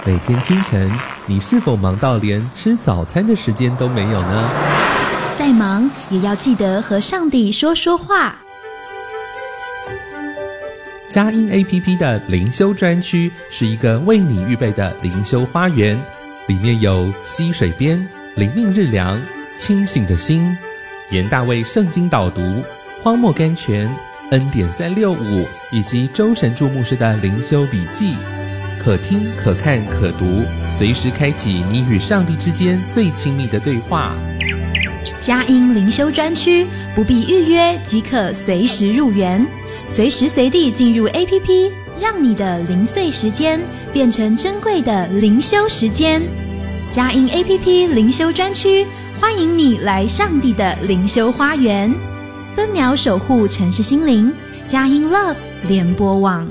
每天清晨，你是否忙到连吃早餐的时间都没有呢？ 再忙也要记得和上帝说说话。 佳音 APP 的灵修专区是一个为你预备的灵修花园，里面有溪水边、灵命日粮、清醒的心、严大卫圣经导读、荒漠甘泉、恩典365以及周神助牧师的灵修笔记，可听可看可读，随时开启你与上帝之间最亲密的对话。 佳音灵修专区不必预约即可随时入园，随时随地进入 APP， 让你的零碎时间变成珍贵的灵修时间。佳音 APP 灵修专区欢迎你来上帝的灵修花园，分秒守护城市心灵。佳音 Love 联播网。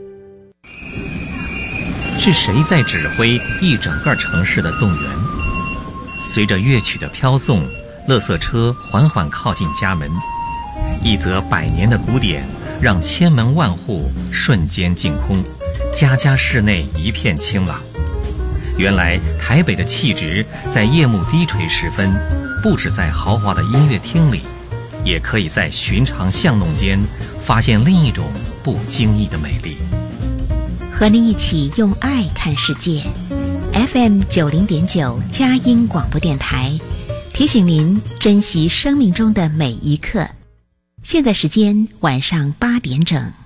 是谁在指挥一整个城市的动员？随着乐曲的飘送，垃圾车缓缓靠近家门，一则100年的古典让千门万户瞬间净空，家家室内一片清朗。原来台北的气质在夜幕低垂时分，不只在豪华的音乐厅里，也可以在寻常巷弄间发现另一种不经意的美丽。 和您一起用爱看世界。 FM 90.9佳音广播电台提醒您珍惜生命中的每一刻。现在时间晚上8点整。